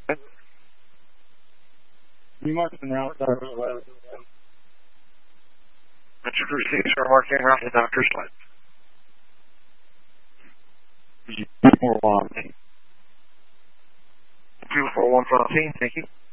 You marked the route. That's your receipts for marking route to doctor's slide. 415. 24115, thank you.